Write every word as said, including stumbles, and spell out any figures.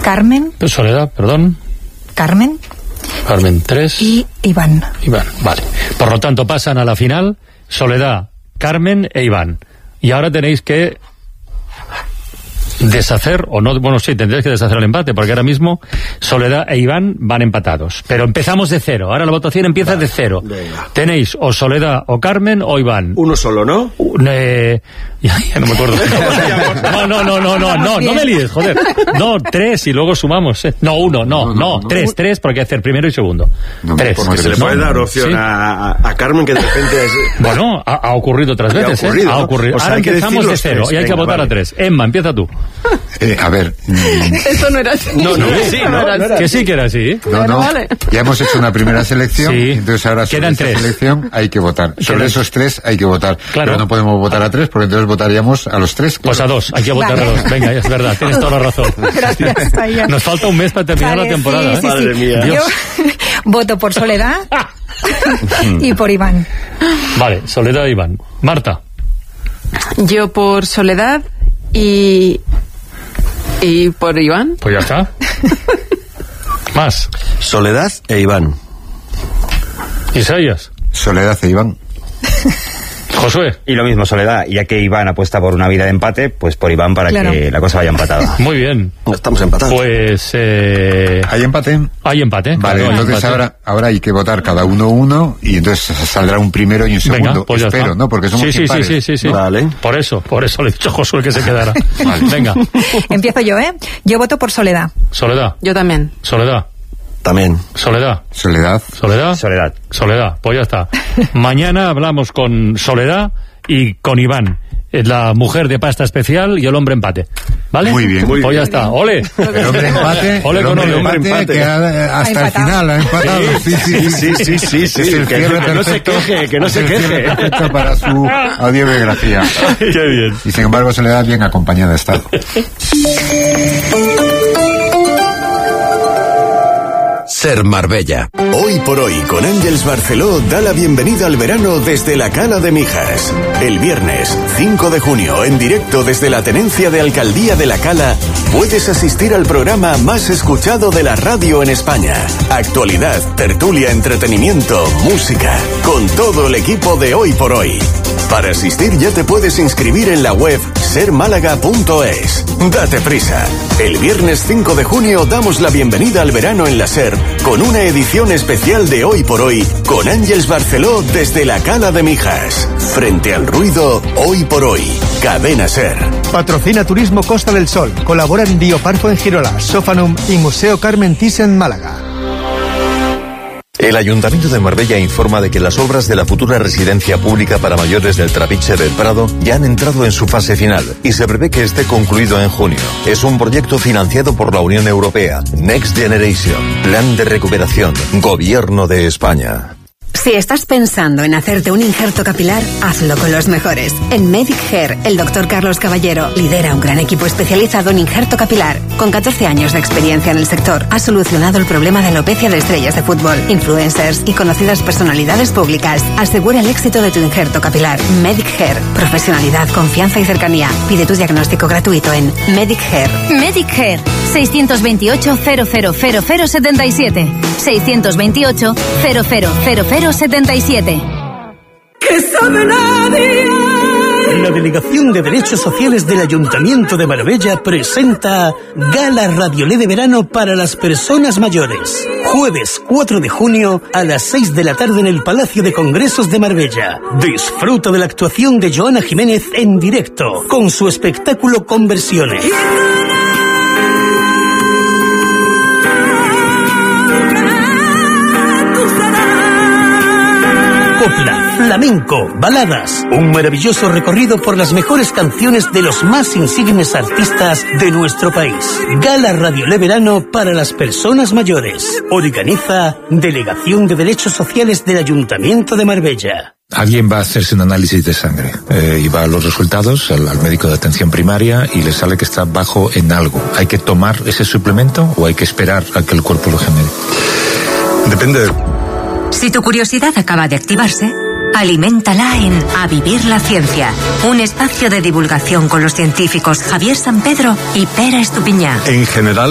Carmen. Soledad, perdón. Carmen. Carmen, tres. Y Iván. Iván, vale. Por lo tanto, pasan a la final Soledad, Carmen e Iván. Y ahora tenéis que deshacer, o no, bueno, sí, tendréis que deshacer el empate, porque ahora mismo Soledad e Iván van empatados. Pero empezamos de cero, ahora la votación empieza vale, de cero. Venga. Tenéis o Soledad, o Carmen, o Iván. Uno solo, ¿no? Un, eh, ya, ya no me acuerdo. No, no, no, no, no, no, no me líes, joder. No, tres y luego sumamos. Eh. No, uno, no, no, no, no, tres, tres, porque hay que hacer primero y segundo. No, tres. Porque se le puede dar opción ¿sí? a, a Carmen que de repente es... Bueno, ha, ha ocurrido otras veces, ha ocurrido, ¿eh? Ha ocurrido. O sea, ahora empezamos de cero y hay que votar a tres. Emma, empieza tú. Eh, a ver. Eso no era así. No, no, sí, no, no, no, que sí que era así. No, no. Vale. Ya hemos hecho una primera selección, sí. Entonces ahora sobre Quedan esa tres. selección hay que votar. Sobre Quedan... esos tres hay que votar. Claro. Pero no podemos votar a tres, porque entonces votaríamos a los tres. Claro. Pues a dos, hay que votar vale. a dos. Venga, es verdad, tienes toda la razón. Gracias, Taya. Nos falta un mes para terminar vale, la temporada. Sí, sí, ¿eh? Madre sí. mía. Dios. Yo voto por Soledad y por Iván. Vale, Soledad e Iván. Marta. Yo por Soledad y... ¿Y por Iván? Pues ya está. Más. Soledad e Iván. Isaías. Soledad e Iván. Josué. Y lo mismo, Soledad, ya que Iván apuesta por una vida de empate, pues por Iván para claro. que la cosa vaya empatada. Muy bien. Estamos empatados. Pues... Eh... ¿Hay empate? Hay empate. Vale, claro, entonces empate. Ahora, ahora hay que votar cada uno uno y entonces saldrá un primero y un segundo. Venga, pues espero, ¿no? Porque somos sí, sí, impares. sí, sí, sí, sí. Vale. Por eso, por eso le he dicho a Josué que se quedara. Vale. Venga. Empiezo yo, ¿eh? Yo voto por Soledad. Soledad. Yo también. Soledad. También. Soledad. Soledad. Soledad. Soledad. Soledad. Pues ya está. Mañana hablamos con Soledad y con Iván, la mujer de pasta especial y el hombre empate. ¿Vale? Muy bien. Pues ya está. ¡Ole! El hombre empate. Ole el con hombre ole. empate, empate. Que ha, hasta el final ha empatado. Sí, sí, sí, sí, sí, sí, sí. Que, que no se queje, que no se queje. Perfecto para su audiobiografía. Qué bien. Y sin embargo se le da bien acompañada está. Ser Marbella. Hoy por hoy con Àngels Barceló da la bienvenida al verano desde la Cala de Mijas. El viernes cinco de junio en directo desde la Tenencia de Alcaldía de la Cala puedes asistir al programa más escuchado de la radio en España. Actualidad, tertulia, entretenimiento, música, con todo el equipo de Hoy por Hoy. Para asistir ya te puedes inscribir en la web ser málaga punto es. Date prisa. El viernes cinco de junio damos la bienvenida al verano en la SER con una edición especial de Hoy por Hoy con Àngels Barceló desde la Cala de Mijas. Frente al ruido, Hoy por Hoy. Cadena SER. Patrocina Turismo Costa del Sol. Colaboran Bioparfo en Girola, Sofanum y Museo Carmen Thyssen Málaga. El Ayuntamiento de Marbella informa de que las obras de la futura residencia pública para mayores del Trapiche del Prado ya han entrado en su fase final y se prevé que esté concluido en junio. Es un proyecto financiado por la Unión Europea. Next Generation, Plan de Recuperación, Gobierno de España. Si estás pensando en hacerte un injerto capilar, hazlo con los mejores. En Medic Hair, el doctor Carlos Caballero lidera un gran equipo especializado en injerto capilar. Con catorce años de experiencia en el sector, ha solucionado el problema de alopecia de estrellas de fútbol, influencers y conocidas personalidades públicas. Asegura el éxito de tu injerto capilar. Medic Hair. Profesionalidad, confianza y cercanía. Pide tu diagnóstico gratuito en Medic Hair. Medic Hair. seiscientos veintiocho, cero cero cero cero setenta y siete. seiscientos veintiocho, cero cero cero cero setenta y siete. ¿Qué sabe nadie? La Delegación de Derechos Sociales del Ayuntamiento de Marbella presenta Gala Radiolé de Verano para las Personas Mayores. Jueves cuatro de junio a las seis de la tarde en el Palacio de Congresos de Marbella. Disfruta de la actuación de Joana Jiménez en directo, con su espectáculo Conversiones. Copla, flamenco, baladas, un maravilloso recorrido por las mejores canciones de los más insignes artistas de nuestro país. Gala Radiolé Verano para las Personas Mayores. Organiza Delegación de Derechos Sociales del Ayuntamiento de Marbella. Alguien va a hacerse un análisis de sangre eh, y va a los resultados al, al médico de atención primaria y le sale que está bajo en algo. ¿Hay que tomar ese suplemento o hay que esperar a que el cuerpo lo genere? Depende de... Si tu curiosidad acaba de activarse, aliméntala en A Vivir la Ciencia, un espacio de divulgación con los científicos Javier San Pedro y Pera Estupiñán. En general,